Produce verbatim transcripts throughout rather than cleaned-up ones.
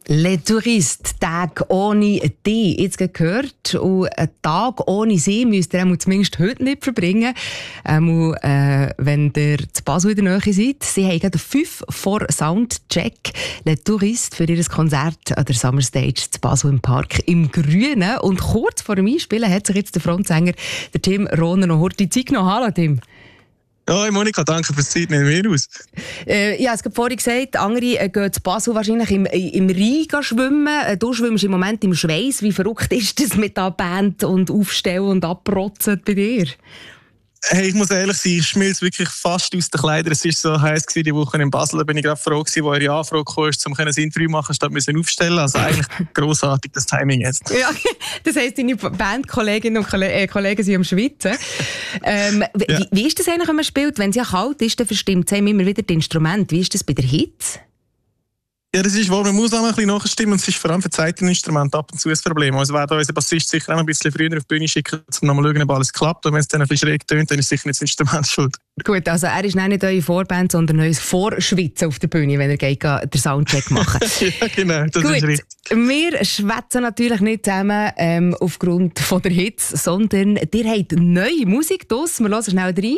Les Touristes, Tag ohne die, jetzt gehört. Und einen Tag ohne sie müsst ihr zumindest heute nicht verbringen. Ähm, äh, wenn ihr zu Basel in der Nähe seid. Sie haben gerade fünf vor Soundcheck. Les Touristes für ihr Konzert an der Summer Stage zu Basel im Park im Grünen. Und kurz vor dem Einspielen hat sich jetzt der Frontsänger, der Tim Rohner, noch die Zeit genommen. Hallo Tim. Ja, Monika, danke fürs Zeit, nehmen wir aus. Äh, ja, es hat vorhin gesagt, andere äh, gehen zu Basel wahrscheinlich im, im Rhein schwimmen. Äh, du schwimmst im Moment im Schweiß. Wie verrückt ist das mit der Band und Aufstellen und Abrotzen bei dir? Hey, ich muss ehrlich sein, ich schmilze wirklich fast aus den Kleidern. Es war so heiß gewesen, die Woche in Basel. Da bin ich gerade froh gewesen, wo ihre Anfrage kam, um ein Interview machen statt müssen aufstellen. Also eigentlich grossartig das Timing jetzt. Ja, das heisst, deine Bandkolleginnen und äh, Kollegen sind am Schwitzen. Ähm, ja. wie, wie ist das eigentlich, wenn man spielt? Wenn es ja kalt ist, dann verstimmt es immer wieder das Instrument. Wie ist das bei der Hitze? Ja, das ist wahr, man muss auch ein bisschen nachstimmen und es ist vor allem für Zeiteninstrument ab und zu ein Problem. Also werden unser Bassist sicher auch ein bisschen früher auf die Bühne schicken, um nochmal schauen, ob alles klappt. Und wenn es dann ein bisschen schräg tönt, dann ist sicher nicht das Instrument schuld. Gut, also er ist nicht eure Vorband, sondern euer Vorschwitzen auf der Bühne, wenn er geht, den Soundcheck machen. Ja, genau, das Gut, ist richtig. Wir schwätzen natürlich nicht zusammen ähm, aufgrund von der Hitze, sondern ihr habt neue Musik draus. Wir hören schnell rein.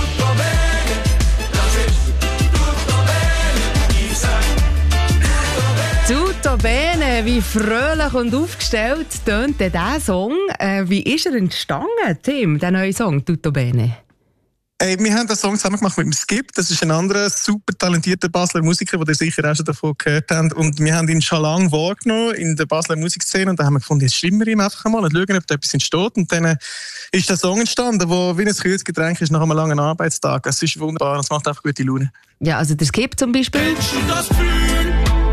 Tutto bene, wie fröhlich und aufgestellt tönt dieser Song. Äh, wie ist er entstanden, Tim, der neue Song, Tutto bene? Hey, wir haben den Song zusammen gemacht mit dem Skip. Das ist ein anderer super talentierter Basler Musiker, den ihr sicher auch schon davon gehört habt. Und wir haben ihn schon lange wahrgenommen in der Basler Musikszene. Und da haben wir gefunden, jetzt schreiben wir ihm einfach mal und schauen, ob da etwas entsteht. Und dann äh, ist der Song entstanden, der wie ein kühles Getränk ist nach einem langen Arbeitstag. Es ist wunderbar und es macht einfach gute Laune. Ja, also der Skip zum Beispiel. Kennst du das Gefühl?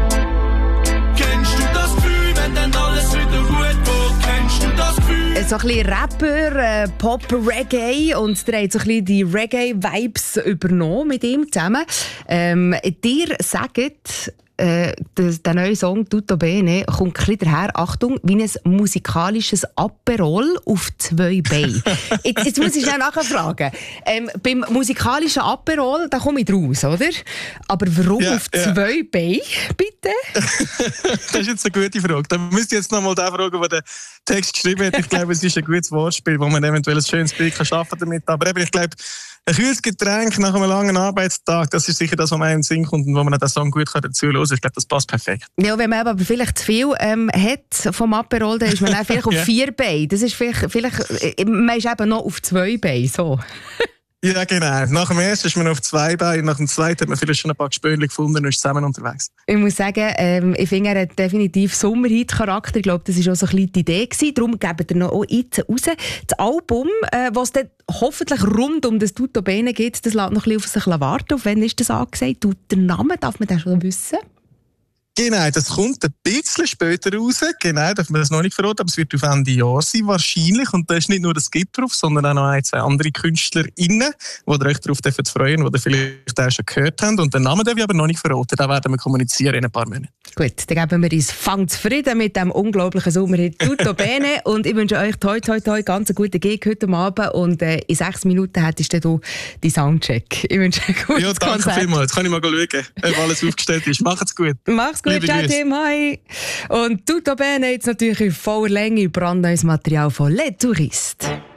Kennst du das Gefühl, wenn dann alles wieder gut geht? Kennst du das Gefühl? So ein bisschen Rapper, äh, Pop, Reggae und der hat so ein bisschen die Reggae-Vibes übernommen mit ihm zusammen. Ähm, dir sagt, äh, der, der neue Song «Tutto bene» kommt ein bisschen daher, Achtung, wie ein musikalisches Aperol auf zwei Beinen. jetzt, jetzt muss ich schnell nachfragen. Ähm, beim musikalischen Aperol, da komme ich raus, oder? Aber warum ja, auf ja. zwei Beinen, bitte? Das ist jetzt eine gute Frage. Da müsst ihr jetzt noch mal den fragen, der den Text geschrieben hat. Ich glaube, es ist ein gutes Wortspiel, wo man eventuell ein schönes Bild kann schaffen damit. Aber eben, ich glaube, ein kühles Getränk nach einem langen Arbeitstag, das ist sicher das, was man in den Sinn kommt und wo man den Song gut dazu hören kann. Ich glaube, das passt perfekt. Ja, wenn man aber vielleicht zu viel ähm, hat vom Aperol, dann ist man dann vielleicht auf ja. vier Beinen. Das ist vielleicht, vielleicht, man ist eben noch auf zwei Beinen, so. Ja, genau. Nach dem ersten ist man auf zwei Beinen, nach dem zweiten hat man vielleicht schon ein paar Gespönchen gefunden und ist zusammen unterwegs. Ich muss sagen, ähm, ich finde, er hat definitiv Sommerhit-Charakter. Ich glaube, das war auch so ein bisschen die Idee gewesen. Darum geben wir noch auch jetzt raus. Das Album, äh, was dann hoffentlich rund um das Tutto bene geht, das lässt noch ein bisschen auf sich warten. Auf wann ist das angesagt? Du, der Name, darf man das schon wissen? Genau, das kommt ein bisschen später raus. Genau, darf man das noch nicht verraten, aber es wird auf Ende Jahr sein, wahrscheinlich. Und da ist nicht nur das Skip drauf, sondern auch noch ein, zwei andere KünstlerInnen, die ihr euch darauf freuen dürft, die ihr vielleicht auch schon gehört habt. Und den Namen darf ich aber noch nicht verraten, den werden wir kommunizieren in ein paar Monaten. Gut, dann geben wir uns «Fang zufrieden» mit dem unglaublichen Sommerhit «Tutto bene» und ich wünsche euch toi toi toi ganz einen guten Gig heute Abend und äh, in sechs Minuten hättest du die Soundcheck. Ich wünsche euch ein gutes Ja, danke Konzert. Vielmals. Jetzt kann ich mal schauen, ob alles aufgestellt ist. Macht's gut. Mach's gut, ciao Tim, hi. Und «Tutto bene» jetzt natürlich in voller Länge brandneues Material von «Les Touristes».